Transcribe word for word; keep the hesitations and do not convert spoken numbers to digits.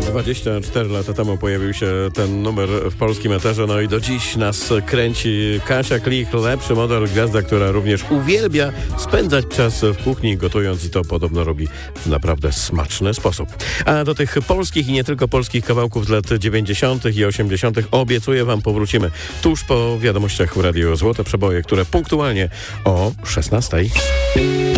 dwadzieścia cztery lata temu pojawił się ten numer w polskim eterze, no i do dziś nas kręci Kasia Klich, lepszy model, gwiazda, która również uwielbia spędzać czas w kuchni gotując i to podobno robi w naprawdę smaczny sposób. A do tych polskich i nie tylko polskich kawałków z lat dziewięćdziesiątych i osiemdziesiątych obiecuję wam powrócimy tuż po wiadomościach w Radiu Złote Przeboje, które punktualnie o szesnastej.